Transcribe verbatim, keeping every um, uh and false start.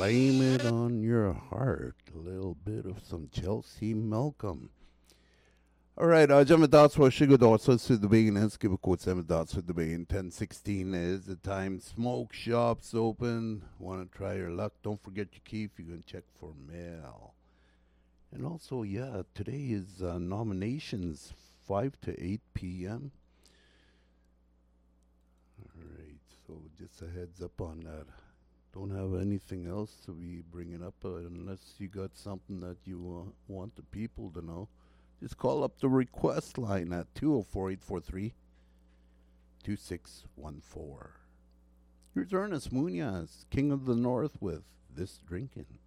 Blame it on your heart. A little bit of some Chelsea Malcolm. All right, uh, Gemma dots for sugar dots. Let's do the begin and skip a quote seven dots for the begin. ten sixteen is the time. Smoke shops open. Want to try your luck? Don't forget your key if you're going to check for mail. And also, yeah, today is uh, nominations five to eight p m. All right, so just a heads up on that. Don't have anything else to be bringing up uh, unless you got something that you uh, want the people to know. Just call up the request line at two oh four, eight four three, two six one four. Here's Ernest Munoz, King of the North, with This Drinkin'.